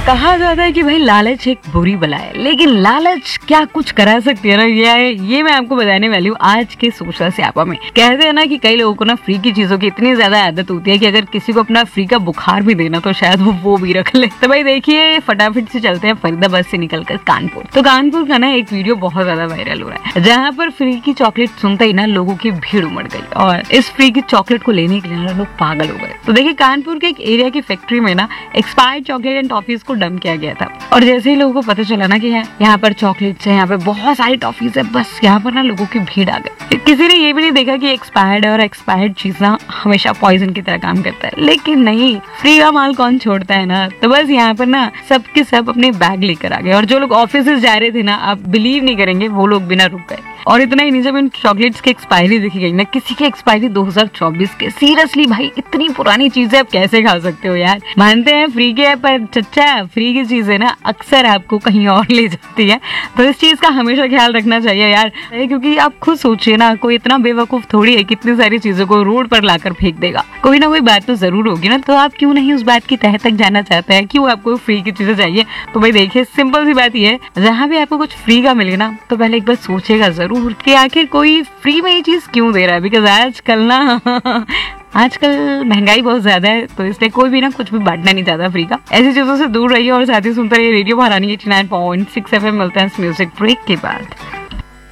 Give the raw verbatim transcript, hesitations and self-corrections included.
कहा जाता है कि भाई लालच एक बुरी बला है, लेकिन लालच क्या कुछ करा सकती है ना, ये ये मैं आपको बताने वाली हूँ आज के सोशल स्यापा में। कहते हैं ना कि कई लोगों को ना फ्री की चीजों की इतनी ज्यादा आदत होती है कि अगर किसी को अपना फ्री का बुखार भी देना तो शायद वो वो भी रख ले। तो भाई देखिए, फटाफट से चलते हैं फरीदाबाद से निकलकर कानपुर। तो कानपुर का ना एक वीडियो बहुत ज्यादा वायरल हो रहा है, जहाँ पर फ्री की चॉकलेट सुनते ही ना लोगों की भीड़ उमड़ गई और इस फ्री की चॉकलेट को लेने के लिए ना लोग पागल हो गए। तो देखिए, कानपुर के एक एरिया की फैक्ट्री में ना एक्सपायर्ड चॉकलेट एंड टॉफीज को डंप किया गया था और जैसे ही लोगों को पता चला ना कि यहाँ पर चॉकलेट्स है, यहाँ पे बहुत सारी टॉफीज है, बस यहाँ पर ना लोगों की भीड़ आ गई। किसी ने ये भी नहीं देखा कि एक्सपायर्ड और एक्सपायर्ड चीज ना हमेशा पॉइजन की तरह काम करता है, लेकिन नहीं, फ्री का माल कौन छोड़ता है ना। तो बस यहाँ पर ना सब के सब अपने बैग लेकर आ गए और जो लोग ऑफिस जा रहे थे ना, आप बिलीव नहीं करेंगे, वो लोग बिना रुक गए। और इतना ही नहीं, जब इन चॉकलेट्स की एक्सपायरी देखी गई ना, किसी की एक्सपायरी दो हज़ार चौबीस के, सीरियसली भाई इतनी पुरानी चीजें आप कैसे खा सकते हो यार। मानते हैं फ्री के, पर चच्चा फ्री की चीजें ना अक्सर आपको कहीं और ले जाती है, तो इस चीज का हमेशा ख्याल रखना चाहिए यार, क्योंकि आप खुद सोचिए ना, कोई इतना बेवकूफ थोड़ी है कितनी सारी चीजों को रोड पर लाकर फेंक देगा। कोई ना कोई बात तो जरूर होगी ना, तो आप क्यों नहीं उस बात की तह तक जाना चाहते हैं, क्यों आपको फ्री की चीजें चाहिए। तो भाई देखिए, सिंपल सी बात ये है, जहाँ भी आपको कुछ फ्री का मिले ना, तो पहले एक बार सोचेगा जरूर कि आखिर कोई फ्री में ये चीज क्यों दे रहा है। बिकॉज आजकल ना आजकल महंगाई बहुत ज्यादा है, तो इसलिए कोई भी ना कुछ भी बांटना नहीं चाहता फ्री का। ऐसी चीजों से दूर रहिए और साथ ही सुनते रहिए रेडियो महारानी eighty nine point six F M. मिलते हैं इस म्यूजिक ब्रेक के बाद।